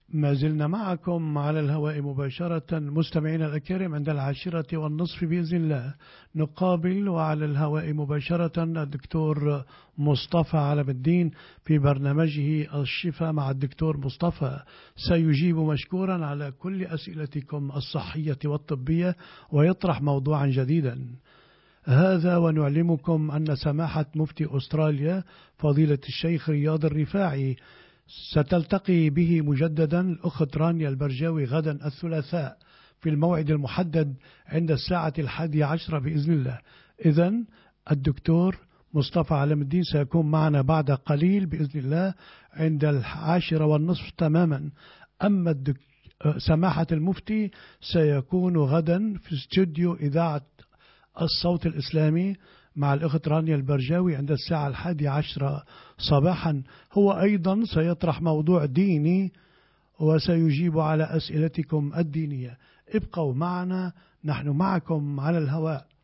ما زلنا معكم على الهواء مباشرة مستمعينا الأكارم عند 10:30 بإذن الله. نقابل وعلى الهواء مباشرة الدكتور مصطفى علم الدين في برنامجه الشفاء مع الدكتور مصطفى. سيجيب مشكورا على كل أسئلتكم الصحية والطبية ويطرح موضوعا جديدا. هذا ونعلمكم أن سماحة مفتي أستراليا فضيلة الشيخ رياض الرفاعي ستلتقي به مجددا الأخت رانيا البرجاوي غدا الثلاثاء في الموعد المحدد عند 11:00 بإذن الله. إذن الدكتور مصطفى علم الدين سيكون معنا بعد قليل بإذن الله عند 10:30 تماما. أما سماحة المفتي سيكون غدا في استوديو إذاعة الصوت الإسلامي مع الأخت رانيا البرجاوي عند 11:00 صباحا. هو أيضا سيطرح موضوع ديني وسيجيب على أسئلتكم الدينية. ابقوا معنا، نحن معكم على الهواء.